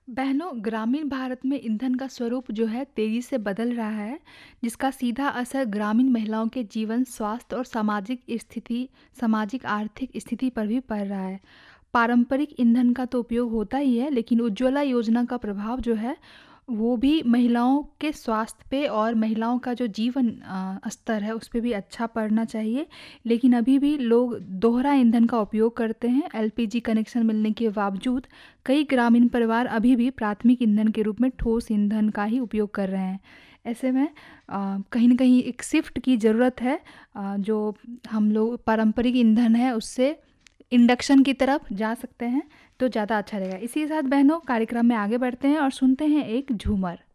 बहनों, ग्रामीण भारत में ईंधन का स्वरूप जो है तेजी से बदल रहा है, जिसका सीधा असर ग्रामीण महिलाओं के जीवन, स्वास्थ्य और सामाजिक आर्थिक स्थिति पर भी पड़ रहा है। पारंपरिक ईंधन का तो उपयोग होता ही है, लेकिन उज्ज्वला योजना का प्रभाव जो है वो भी महिलाओं के स्वास्थ्य पे और महिलाओं का जो जीवन स्तर है उस पे भी अच्छा पड़ना चाहिए। लेकिन अभी भी लोग दोहरा ईंधन का उपयोग करते हैं। एलपीजी कनेक्शन मिलने के बावजूद कई ग्रामीण परिवार अभी भी प्राथमिक ईंधन के रूप में ठोस ईंधन का ही उपयोग कर रहे हैं। ऐसे में कहीं न कहीं एक शिफ्ट की ज़रूरत है, जो हम लोग पारंपरिक ईंधन है उससे इंडक्शन की तरफ जा सकते हैं तो ज़्यादा अच्छा रहेगा। इसी के साथ बहनों कार्यक्रम में आगे बढ़ते हैं और सुनते हैं एक झूमर।